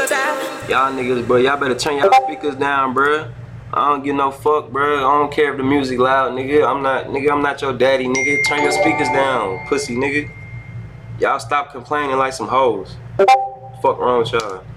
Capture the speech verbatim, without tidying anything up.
Y'all niggas, bro, y'all better turn y'all speakers down, bro. I don't give no fuck, bro. I don't care if the music loud, nigga. I'm not, nigga, I'm not your daddy, nigga. Turn your speakers down, pussy, nigga. Y'all stop complaining like some hoes. Fuck wrong with y'all.